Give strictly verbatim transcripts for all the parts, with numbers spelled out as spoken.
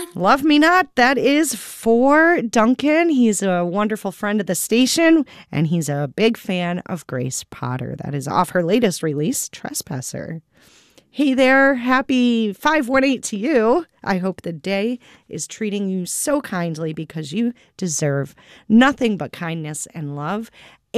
Love Me Not, that is for Duncan. He's a wonderful friend of the station, and he's a big fan of Grace Potter. That is off her latest release, Trespasser. Hey there, happy five one eight to you. I hope the day is treating you so kindly because you deserve nothing but kindness and love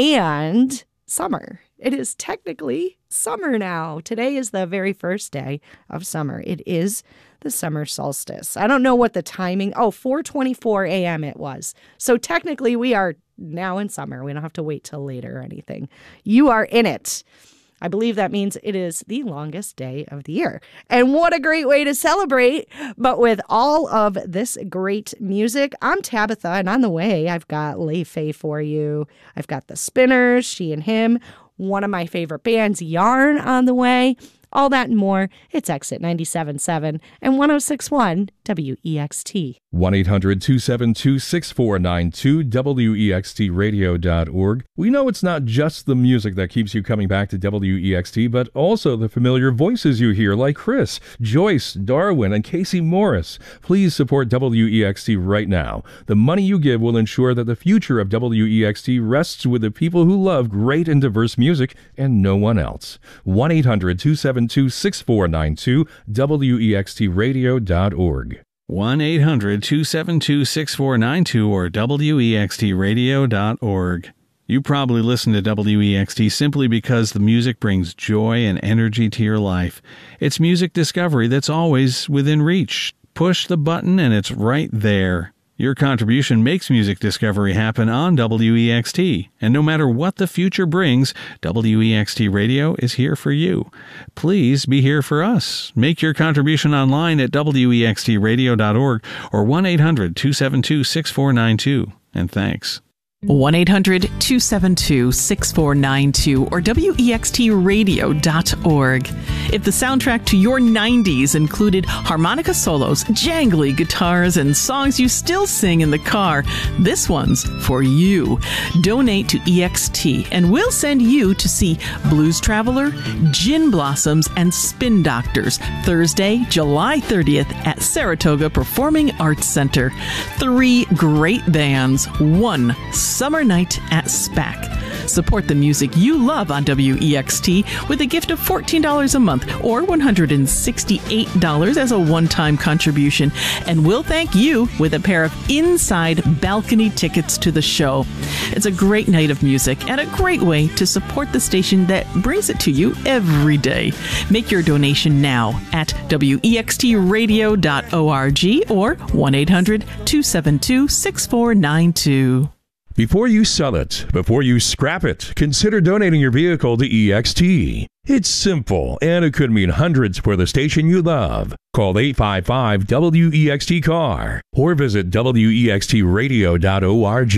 and summer. It is technically summer now. Today is the very first day of summer. It is the summer solstice. I don't know what the timing, oh, four twenty-four a.m. it was. So technically we are now in summer. We don't have to wait till later or anything. You are in it. I believe that means it is the longest day of the year. And what a great way to celebrate. But with all of this great music, I'm Tabitha, and on the way, I've got Lei Fei for you. I've got the Spinners, She and Him, one of my favorite bands, Yarn, on the way. All that and more. It's Exit ninety-seven point seven and one oh six point one W E X T. one eight hundred two seven two six four nine two, W E X T radio dot org. We know it's not just the music that keeps you coming back to W E X T, but also the familiar voices you hear like Chris, Joyce, Darwin, and Casey Morris. Please support W E X T right now. The money you give will ensure that the future of W E X T rests with the people who love great and diverse music and no one else. one eight hundred two seven two six four nine two, W E X T radio dot org. one eight hundred two seven two six four nine two or W E X T radio dot org. You probably listen to W E X T simply because the music brings joy and energy to your life. It's music discovery that's always within reach. Push the button and it's right there. Your contribution makes music discovery happen on W E X T, and no matter what the future brings, W E X T Radio is here for you. Please be here for us. Make your contribution online at W E X T radio dot org or one eight hundred two seven two six four nine two, and thanks. one eight hundred two seven two six four nine two or W E X T radio dot org. If the soundtrack to your nineties included harmonica solos, jangly guitars, and songs you still sing in the car, this one's for you. Donate to E X T and we'll send you to see Blues Traveler, Gin Blossoms, and Spin Doctors Thursday, July thirtieth at Saratoga Performing Arts Center. Three great bands, one summer night at SPAC. Support the music you love on W E X T with a gift of fourteen dollars a month or one hundred sixty-eight dollars as a one-time contribution. And we'll thank you with a pair of inside balcony tickets to the show. It's a great night of music and a great way to support the station that brings it to you every day. Make your donation now at W E X T radio dot org or one eight hundred two seven two six four nine two. Before you sell it, before you scrap it, consider donating your vehicle to E X T. It's simple, and it could mean hundreds for the station you love. Call eight five five W E X T car or visit W E X T radio dot org.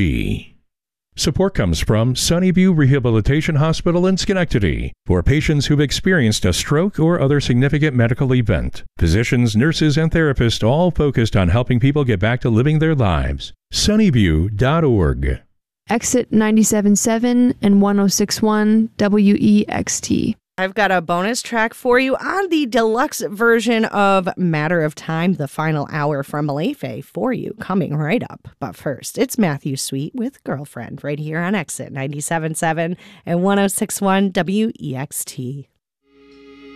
Support comes from Sunnyview Rehabilitation Hospital in Schenectady for patients who've experienced a stroke or other significant medical event. Physicians, nurses, and therapists all focused on helping people get back to living their lives. Sunnyview dot org. Exit ninety-seven point seven and one oh six point one W E X T. I've got a bonus track for you on the deluxe version of Matter of Time, the final hour from Lei Fei for you, coming right up. But first, it's Matthew Sweet with Girlfriend right here on Exit ninety-seven point seven and one oh six point one W E X T.